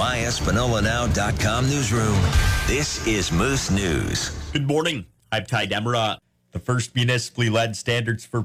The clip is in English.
myespinolanow.com newsroom. This is Moose News. Good morning. I'm Ty Demera. The first municipally led Standards for